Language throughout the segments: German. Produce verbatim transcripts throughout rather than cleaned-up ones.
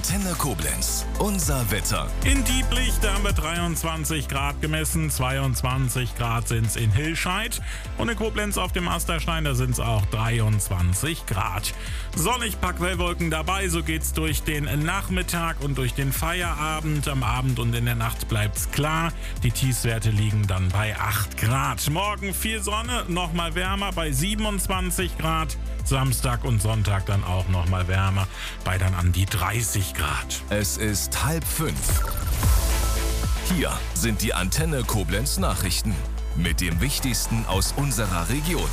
Antenne Koblenz. Unser Wetter. In Dieblicht haben wir dreiundzwanzig Grad gemessen, zweiundzwanzig Grad sind es in Hilscheid und in Koblenz auf dem Asterstein, da sind es auch dreiundzwanzig Grad. Sonnig, paar Quellwolken dabei, so geht's durch den Nachmittag und durch den Feierabend. Am Abend und in der Nacht bleibt's klar. Die Tiefstwerte liegen dann bei acht Grad. Morgen viel Sonne, nochmal wärmer bei siebenundzwanzig Grad. Samstag und Sonntag dann auch nochmal wärmer, bei dann an die dreißig Grad. Es ist halb fünf. Hier sind die Antenne Koblenz Nachrichten mit dem Wichtigsten aus unserer Region.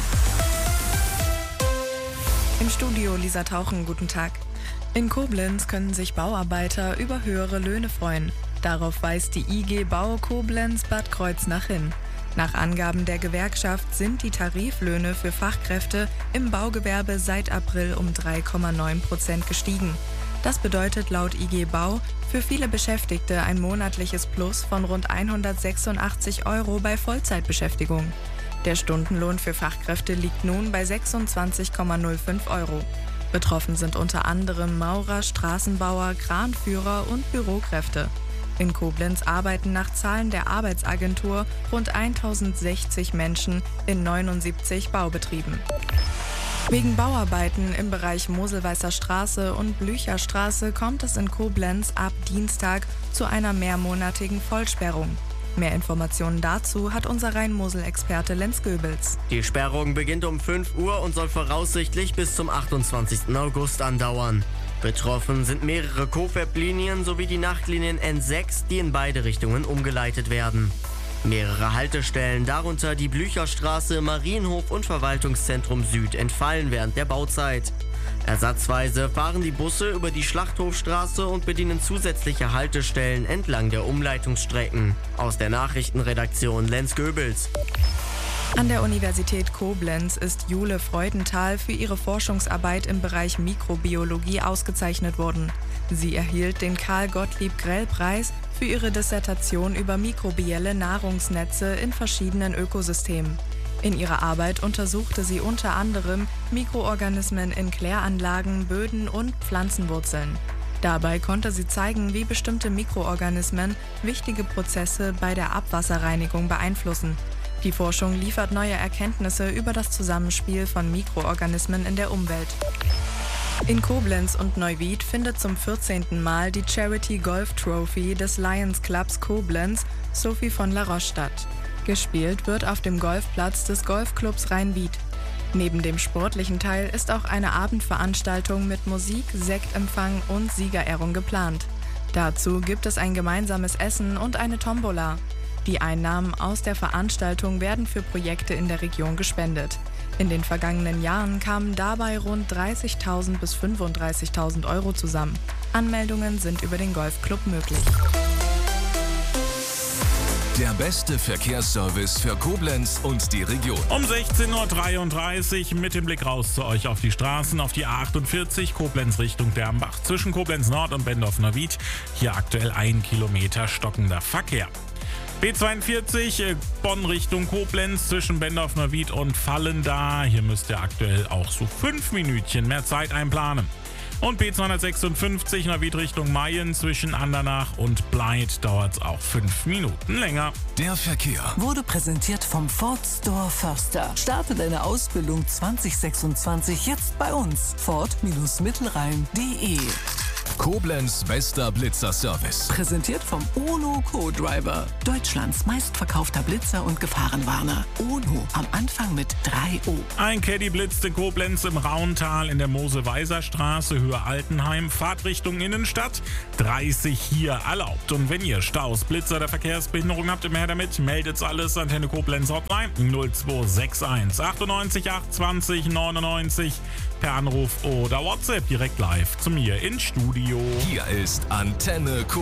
Im Studio Lisa Tauchen, guten Tag. In Koblenz können sich Bauarbeiter über höhere Löhne freuen. Darauf weist die I G Bau Koblenz Bad Kreuznach hin. Nach Angaben der Gewerkschaft sind die Tariflöhne für Fachkräfte im Baugewerbe seit April um drei Komma neun Prozent gestiegen. Das bedeutet laut I G Bau für viele Beschäftigte ein monatliches Plus von rund hundertsechsundachtzig Euro bei Vollzeitbeschäftigung. Der Stundenlohn für Fachkräfte liegt nun bei sechsundzwanzig Komma null fünf Euro. Betroffen sind unter anderem Maurer, Straßenbauer, Kranführer und Bürokräfte. In Koblenz arbeiten nach Zahlen der Arbeitsagentur rund tausendsechzig Menschen in neunundsiebzig Baubetrieben. Wegen Bauarbeiten im Bereich Moselweißer Straße und Blücherstraße kommt es in Koblenz ab Dienstag zu einer mehrmonatigen Vollsperrung. Mehr Informationen dazu hat unser Rhein-Mosel-Experte Lenz Goebels. Die Sperrung beginnt um fünf Uhr und soll voraussichtlich bis zum achtundzwanzigsten August andauern. Betroffen sind mehrere Cofab-Linien sowie die Nachtlinien N sechs, die in beide Richtungen umgeleitet werden. Mehrere Haltestellen, darunter die Blücherstraße, Marienhof und Verwaltungszentrum Süd, entfallen während der Bauzeit. Ersatzweise fahren die Busse über die Schlachthofstraße und bedienen zusätzliche Haltestellen entlang der Umleitungsstrecken. Aus der Nachrichtenredaktion Lenz Goebels. An der Universität Koblenz ist Jule Freudenthal für ihre Forschungsarbeit im Bereich Mikrobiologie ausgezeichnet worden. Sie erhielt den Karl-Gottlieb-Grell-Preis für ihre Dissertation über mikrobielle Nahrungsnetze in verschiedenen Ökosystemen. In ihrer Arbeit untersuchte sie unter anderem Mikroorganismen in Kläranlagen, Böden und Pflanzenwurzeln. Dabei konnte sie zeigen, wie bestimmte Mikroorganismen wichtige Prozesse bei der Abwasserreinigung beeinflussen. Die Forschung liefert neue Erkenntnisse über das Zusammenspiel von Mikroorganismen in der Umwelt. In Koblenz und Neuwied findet zum vierzehnten Mal die Charity Golf Trophy des Lions Clubs Koblenz Sophie von La Roche statt. Gespielt wird auf dem Golfplatz des Golfclubs Rhein-Wied. Neben dem sportlichen Teil ist auch eine Abendveranstaltung mit Musik, Sektempfang und Siegerehrung geplant. Dazu gibt es ein gemeinsames Essen und eine Tombola. Die Einnahmen aus der Veranstaltung werden für Projekte in der Region gespendet. In den vergangenen Jahren kamen dabei rund dreißigtausend bis fünfunddreißigtausend Euro zusammen. Anmeldungen sind über den Golfclub möglich. Der beste Verkehrsservice für Koblenz und die Region. Um sechzehn Uhr dreiunddreißig mit dem Blick raus zu euch auf die Straßen, auf die A achtundvierzig Koblenz Richtung Dernbach. Zwischen Koblenz Nord und Bendorf-Neuwied hier aktuell ein Kilometer stockender Verkehr. B zweiundvierzig, Bonn Richtung Koblenz zwischen Bendorf-Neuwied und Vallendar. Hier müsst ihr aktuell auch so fünf Minütchen mehr Zeit einplanen. Und B zweihundertsechsundfünfzig Neuwied Richtung Mayen zwischen Andernach und Bleit dauert es auch fünf Minuten länger. Der Verkehr wurde präsentiert vom Ford Store Förster. Starte deine Ausbildung zwanzig sechsundzwanzig jetzt bei uns. Ford Mittelrhein punkt de. Koblenz bester Blitzerservice. Präsentiert vom Ono Co-Driver. Deutschlands meistverkaufter Blitzer und Gefahrenwarner. Ono am Anfang mit drei O. Ein Caddy blitzte Koblenz im Rauntal in der Mosel-Weiser Straße, Höhe Altenheim, Fahrtrichtung Innenstadt. dreißig hier erlaubt. Und wenn ihr Staus, Blitzer oder Verkehrsbehinderung habt, mehr damit, meldet's alles. Antenne Koblenz Hotline null zwei sechs eins achtundneunzig achtundzwanzig neunundneunzig per Anruf oder WhatsApp direkt live zu mir ins Studio. Hier ist Antenne Koblenz.